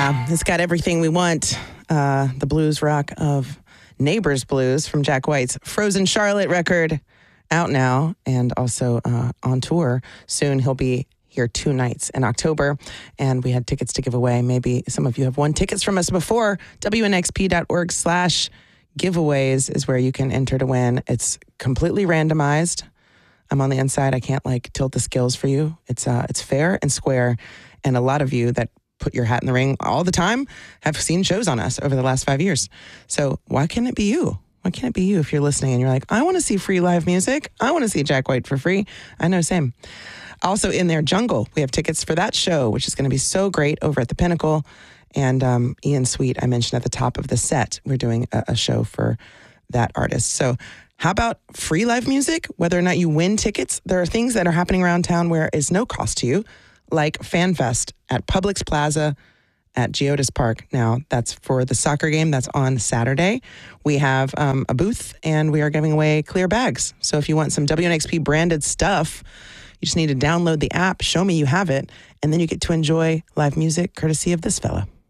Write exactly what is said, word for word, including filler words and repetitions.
Yeah, it's got everything we want. Uh, the blues rock of Neighbors Blues from Jack White's Frozen Charlotte record out now and also uh, on tour soon. He'll be here two nights in October, and we had tickets to give away. Maybe some of you have won tickets from us before. W N X P dot org slash giveaways is where you can enter to win. It's completely randomized. I'm on the inside. I can't like tilt the scales for you. It's uh, it's fair and square, and a lot of you that put your hat in the ring all the time have seen shows on us over the last five years. So why can't it be you? Why can't it be you if you're listening and you're like, I want to see free live music. I want to see Jack White for free. I know, same. Also in there, Jungle. We have tickets for that show, which is going to be so great over at the Pinnacle. And um, Ian Sweet, I mentioned at the top of the set, we're doing a, a show for that artist. So how about free live music? Whether or not you win tickets, there are things that are happening around town where it's no cost to you, like FanFest at Publix Plaza at Geodis Park. Now, that's for the soccer game. That's on Saturday. We have um, a booth, and we are giving away clear bags. So if you want some W N X P branded stuff, you just need to download the app, show me you have it, and then you get to enjoy live music courtesy of this fella.